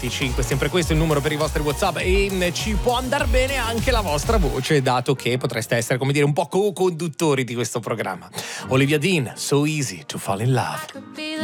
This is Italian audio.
333-2688-225, sempre questo è il numero per i vostri WhatsApp, e ci può andare bene anche la vostra voce, dato che potreste essere, come dire, un po' co-conduttori di questo programma. Olivia Dean, So Easy to Fall in Love.